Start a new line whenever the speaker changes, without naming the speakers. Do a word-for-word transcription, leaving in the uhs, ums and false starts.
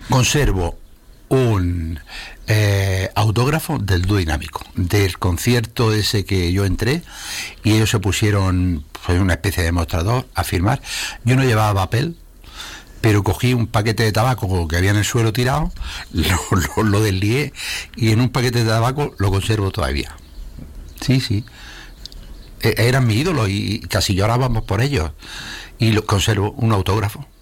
Conservo un eh, autógrafo del dúo dinámico, del concierto ese que yo entré, y ellos se pusieron, fue una especie de demostrador, a firmar. Yo no llevaba papel, pero cogí un paquete de tabaco que había en el suelo tirado, lo, lo, lo deslié, y en un paquete de tabaco lo conservo todavía. Sí, sí. E- eran mi ídolo y casi llorábamos por ellos. Y lo conservo, un autógrafo.